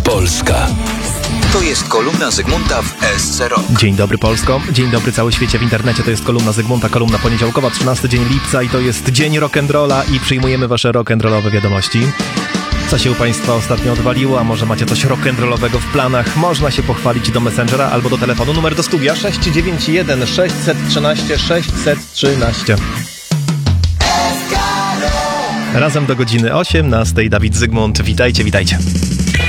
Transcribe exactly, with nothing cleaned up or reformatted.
Polska. To jest kolumna Zygmunta w S C Rock. Dzień dobry Polsko, dzień dobry cały świecie w internecie. To jest kolumna Zygmunta, kolumna poniedziałkowa, trzynasty dzień lipca i to jest dzień rock'n'rolla i przyjmujemy wasze rock'n'rollowe wiadomości. Co się u państwa ostatnio odwaliło, a może macie coś rock'n'rollowego w planach? Można się pochwalić do Messengera albo do telefonu. Numer do studia sześć dziewięć jeden sześć jedna trzy sześć jedna trzy. Razem do godziny osiemnastej. Dawid Zygmunt, witajcie, witajcie.